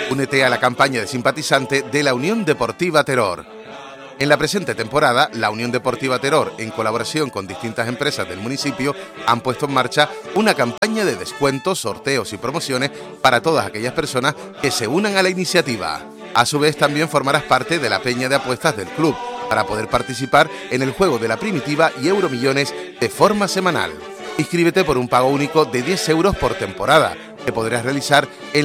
Únete a la campaña de simpatizante de la Unión Deportiva Teror. En la presente temporada, la Unión Deportiva Teror, en colaboración con distintas empresas del municipio, han puesto en marcha una campaña de descuentos, sorteos y promociones para todas aquellas personas que se unan a la iniciativa. A su vez, también formarás parte de la peña de apuestas del club, para poder participar en el juego de la primitiva y Euromillones de forma semanal. Inscríbete por un pago único de 10 euros por temporada, que podrás realizar en